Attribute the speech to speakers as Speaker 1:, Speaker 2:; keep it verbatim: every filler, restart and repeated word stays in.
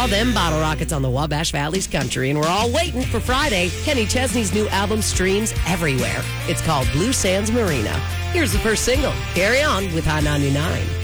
Speaker 1: all them bottle rockets on the Wabash Valley's country, and we're all waiting for Friday. Kenny Chesney's new album streams everywhere. It's called Blue Sands Marina. Here's the first single, Carry On with High ninety-nine.